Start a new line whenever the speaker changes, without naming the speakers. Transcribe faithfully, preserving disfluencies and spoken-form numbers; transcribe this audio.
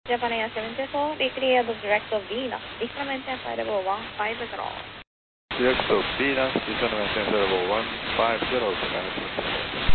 Japan seventy-four, be cleared direct of Venus, descendant flight level one five zero.
Direct of Venus, descendant flight level one five zero,